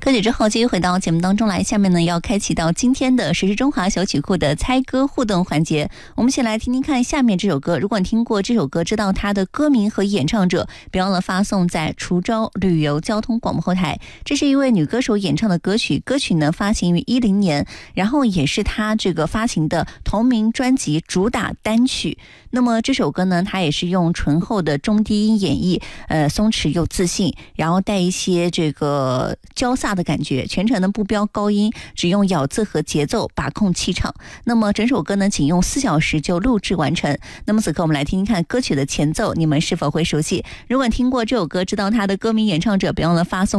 歌曲之后继续回到节目当中来，下面呢要开启到今天的时事中华小曲库的猜歌互动环节。我们先来听听看下面这首歌，如果你听过这首歌，知道它的歌名和演唱者，别忘了发送在滁州旅游交通广播后台。这是一位女歌手演唱的歌曲，歌曲呢发行于2010年，然后也是她这个发行的同名专辑主打单曲。那么这首歌呢，它也是用醇厚的中低音演绎，松弛又自信，然后带一些这个潇洒的感觉，全程呢不飙高音，只用咬字和节奏把控气场。那么整首歌呢仅用4小时就录制完成。那么此刻我们来听听看歌曲的前奏，你们是否会熟悉？如果听过这首歌，知道它的歌名演唱者，别忘了发送